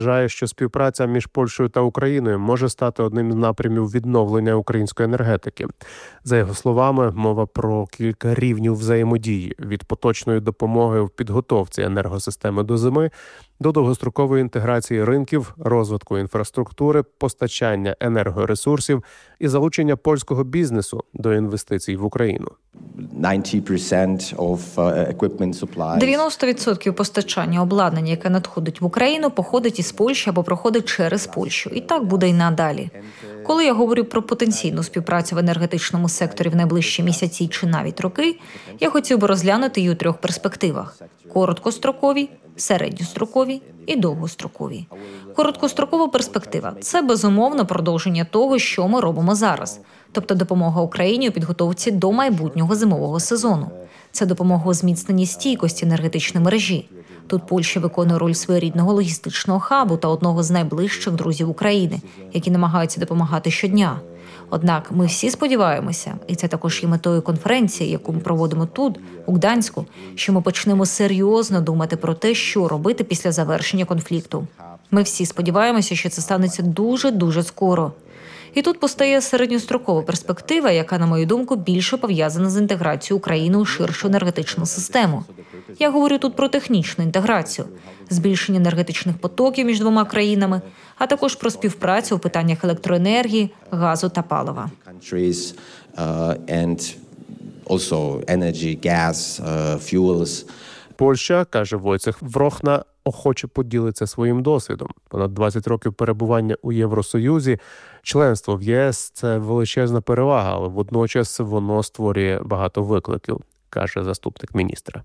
Вважає, що співпраця між Польщею та Україною може стати одним з напрямів відновлення української енергетики. За його словами, мова про кілька рівнів взаємодії – від поточної допомоги в підготовці енергосистеми до зими до довгострокової інтеграції ринків, розвитку інфраструктури, постачання енергоресурсів і залучення польського бізнесу до інвестицій в Україну. 90% постачання обладнання, яке надходить в Україну, походить із Польщі або проходить через Польщу. І так буде й надалі. Коли я говорю про потенційну співпрацю в енергетичному секторі в найближчі місяці чи навіть роки, я хотів би розглянути її у 3 перспективах – короткостроковій, середньостроковій і довгостроковій. Короткострокова перспектива – це, безумовно, продовження того, що ми робимо зараз. Тобто допомога Україні у підготовці до майбутнього зимового сезону. Це допомога у зміцненні стійкості енергетичної мережі. Тут Польща виконує роль своєрідного логістичного хабу та одного з найближчих друзів України, які намагаються допомагати щодня. Однак ми всі сподіваємося, і це також є метою конференції, яку ми проводимо тут, у Гданську, що ми почнемо серйозно думати про те, що робити після завершення конфлікту. Ми всі сподіваємося, що це станеться дуже-дуже скоро. І тут постає середньострокова перспектива, яка, на мою думку, більше пов'язана з інтеграцією України у ширшу енергетичну систему. Я говорю тут про технічну інтеграцію, збільшення енергетичних потоків між двома країнами, а також про співпрацю у питаннях електроенергії, газу та палива. Польща, каже Войцех Врохна, охоче поділиться своїм досвідом. Понад 20 років перебування у Євросоюзі, членство в ЄС – це величезна перевага, але водночас воно створює багато викликів, каже заступник міністра.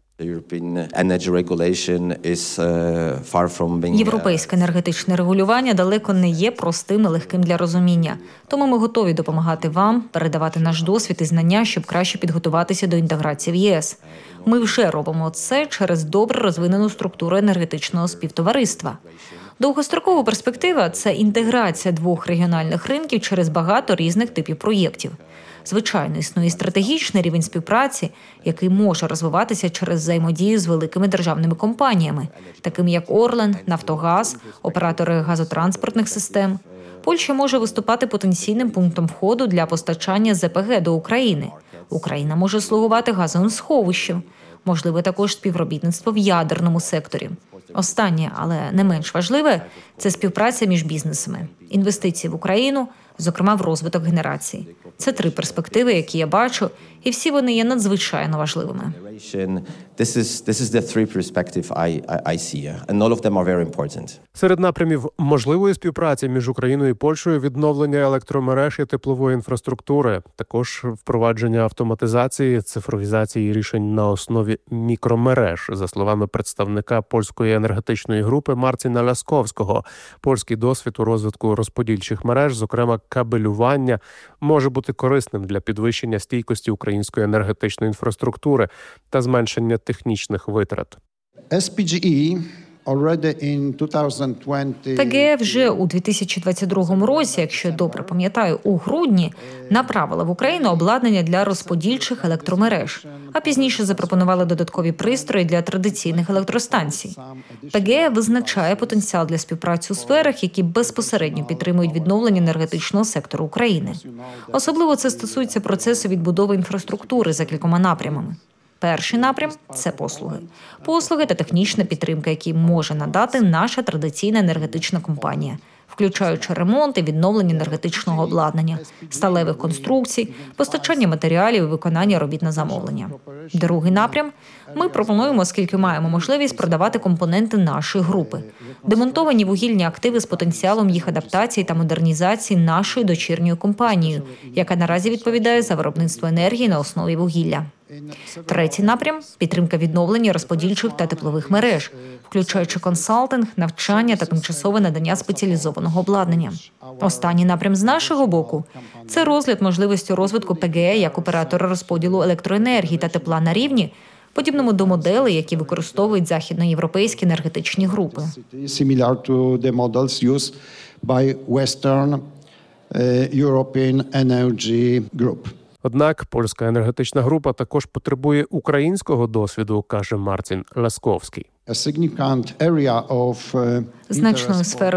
Європейське енергетичне регулювання далеко не є простим і легким для розуміння. Тому ми готові допомагати вам, передавати наш досвід і знання, щоб краще підготуватися до інтеграції в ЄС. Ми вже робимо це через добре розвинену структуру енергетичного співтовариства. Довгострокова перспектива – це інтеграція 2 регіональних ринків через багато різних типів проєктів. Звичайно, існує стратегічний рівень співпраці, який може розвиватися через взаємодію з великими державними компаніями, такими як Орлен, Нафтогаз, оператори газотранспортних систем. Польща може виступати потенційним пунктом входу для постачання ЗПГ до України. Україна може слугувати газовим сховищем. Можливе також співробітництво в ядерному секторі. Останнє, але не менш важливе – це співпраця між бізнесами. Інвестиції в Україну, зокрема в розвиток генерації. Це 3 перспективи, які я бачу, і всі вони є надзвичайно важливими. Серед напрямів можливої співпраці між Україною і Польщею – відновлення електромереж і теплової інфраструктури, також впровадження автоматизації, цифровізації рішень на основі мікромереж. За словами представника польської енергетичної групи Марціна Лясковського, польський досвід у розвитку розподільчих мереж, зокрема кабелювання, може бути корисним для підвищення стійкості української енергетичної інфраструктури та зменшення технічних витрат. ПГЕ вже у 2022 році, якщо я добре пам'ятаю, у грудні направила в Україну обладнання для розподільчих електромереж, а пізніше запропонували додаткові пристрої для традиційних електростанцій. ПГЕ визначає потенціал для співпраці у сферах, які безпосередньо підтримують відновлення енергетичного сектору України. Особливо це стосується процесу відбудови інфраструктури за кількома напрямами. Перший напрям – це послуги. Послуги та технічна підтримка, які може надати наша традиційна енергетична компанія, включаючи ремонт і відновлення енергетичного обладнання, сталевих конструкцій, постачання матеріалів і виконання робіт на замовлення. Другий напрям – ми пропонуємо, оскільки маємо можливість продавати компоненти нашої групи. Демонтовані вугільні активи з потенціалом їх адаптації та модернізації нашою дочірньою компанією, яка наразі відповідає за виробництво енергії на основі вугілля. Третій напрям – підтримка відновлення розподільчих та теплових мереж, включаючи консалтинг, навчання та тимчасове надання спеціалізованого обладнання. Останній напрям з нашого боку – це розгляд можливості розвитку ПГЕ як оператора розподілу електроенергії та тепла на рівні, подібному до моделей, які використовують західноєвропейські енергетичні групи. Однак польська енергетична група також потребує українського досвіду, каже Марцін Лясковський. Значною сферою